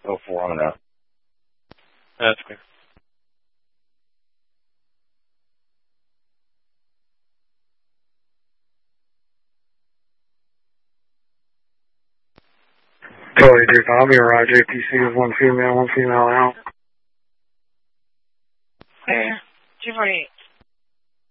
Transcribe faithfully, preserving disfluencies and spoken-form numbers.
oh four on and out. That's clear. Totally Duke, I'll be around J P C with one female, one female out. Hey, two forty-eight.